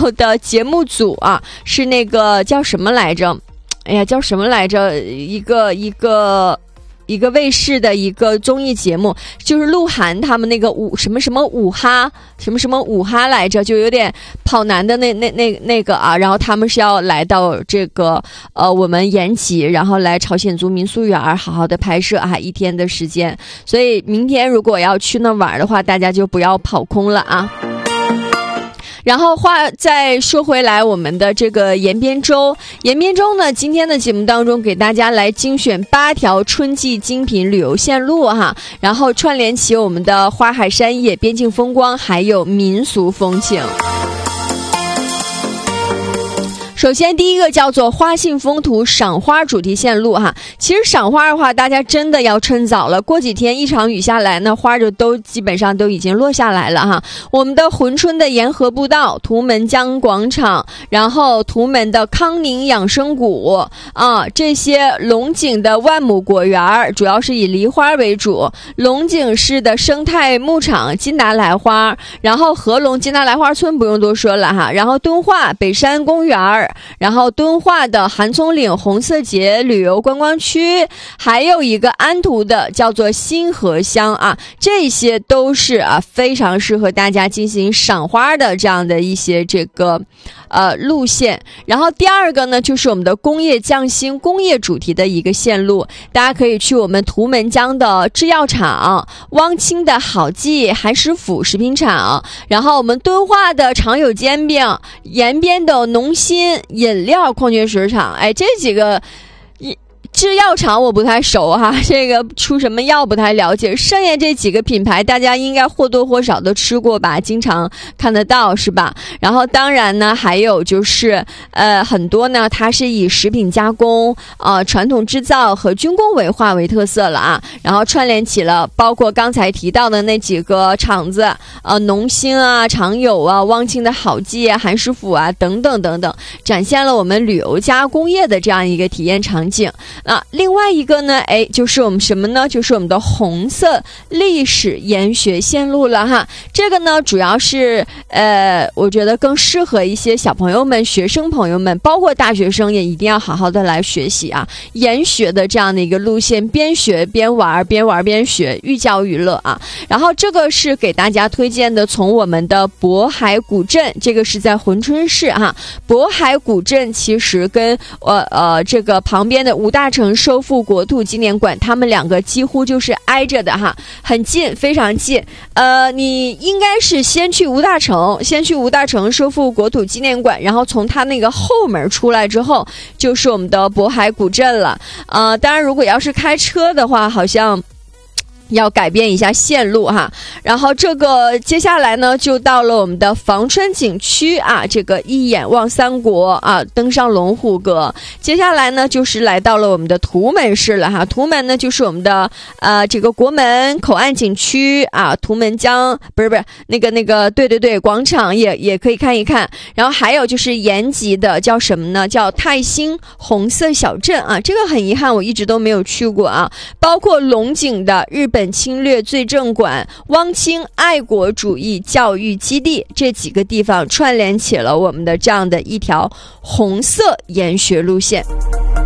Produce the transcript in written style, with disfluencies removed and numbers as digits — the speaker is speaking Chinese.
候的节目组啊，是那个叫什么来着？叫什么来着？一个卫视的一个综艺节目，就是鹿晗他们那个什么五哈来着，就有点跑男的那个啊，然后他们是要来到这个我们延吉，然后来朝鲜族民宿园好好的拍摄1天的时间，所以明天如果要去那玩的话，大家就不要跑空了啊。然后再说回来，我们的这个延边州呢，今天的节目当中给大家来精选8条春季精品旅游线路哈，然后串联起我们的花海山野、边境风光，还有民俗风情。首先第一个叫做花信风图赏花主题线路哈，其实赏花的话大家真的要趁早了，过几天一场雨下来呢，花就都基本上都已经落下来了哈。我们的珲春的沿河步道、图门江广场，然后图门的康宁养生谷啊，这些龙井的万亩果园主要是以梨花为主，龙井市的生态牧场金达莱花，然后合龙金达莱花村不用多说了哈，然后敦化北山公园，然后敦化的韩松岭红色节旅游观光区，还有一个安图的叫做新河乡啊，这些都是非常适合大家进行赏花的这样的一些这个路线。然后第二个呢，就是我们的工业匠心工业主题的一个线路，大家可以去我们图门江的制药厂、汪清的好记韩师傅食品厂，然后我们敦化的常有煎饼，延边的农心饮料矿泉水厂，这几个制药厂我不太熟哈，这个出什么药不太了解，剩下这几个品牌大家应该或多或少都吃过吧，经常看得到是吧？然后当然呢还有就是很多呢它是以食品加工传统制造和军工文化为特色了啊，然后串联起了包括刚才提到的那几个厂子农心啊、常有啊、汪清的好记啊、韩师傅啊等等等等，展现了我们旅游加工业的这样一个体验场景。另外一个呢，就是我们什么呢？就是我们的红色历史研学线路了哈。这个呢，主要是我觉得更适合一些小朋友们、学生朋友们，包括大学生也一定要好好的来学习啊。研学的这样的一个路线，边学边玩，边玩边学，寓教于乐啊。然后这个是给大家推荐的，从我们的渤海古镇，这个是在珲春市哈。渤海古镇其实跟这个旁边的吴大成收复国土纪念馆，他们两个几乎就是挨着的哈，很近，非常近。你应该是先去吴大成收复国土纪念馆，然后从他那个后门出来之后，就是我们的渤海古镇了。当然如果要是开车的话，好像要改变一下线路哈。然后这个接下来呢就到了我们的防川景区啊，这个一眼望三国啊，登上龙虎阁。接下来呢就是来到了我们的图门市了哈，图门呢就是我们的这个国门口岸景区啊，图门江不是那个对广场也可以看一看。然后还有就是延吉的叫什么呢？叫泰兴红色小镇啊，这个很遗憾我一直都没有去过啊。包括龙井的日本侵略罪证馆、汪清爱国主义教育基地，这几个地方串联起了我们的这样的一条红色研学路线。